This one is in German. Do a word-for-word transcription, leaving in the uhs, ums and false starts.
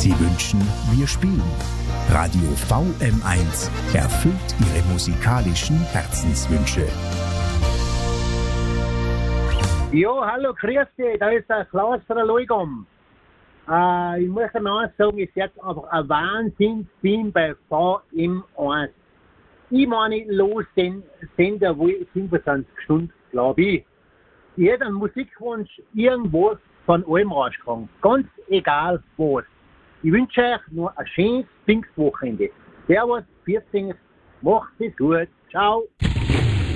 Sie wünschen, wir spielen. Radio V M eins erfüllt Ihre musikalischen Herzenswünsche. Ja, hallo, grüß dich, da ist der Klaus von der Leugum. Äh, ich muss noch sagen, es ist jetzt einfach ein Wahnsinnsfilm bei V M eins. Ich meine, los den Sender wohl fünfundzwanzig Stunden, glaube ich. Ich hätte einen Musikwunsch irgendwo von allem rausgekommen. Ganz egal was. Ich wünsche euch nur ein schönes Pfingstwochenende. Servus, vierzehn, macht es gut. Ciao.